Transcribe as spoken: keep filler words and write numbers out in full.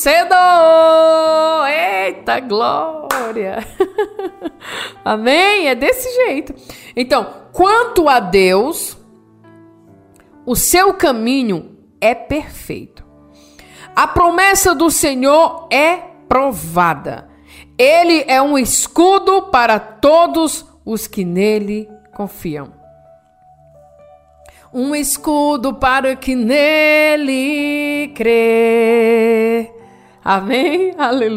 vencedor. Eita glória. Amém? É desse jeito. Então, quanto a Deus, o seu caminho é perfeito. A promessa do Senhor é provada. Ele é um escudo para todos os que nele confiam. Um escudo para que nele crê. Amém? Aleluia.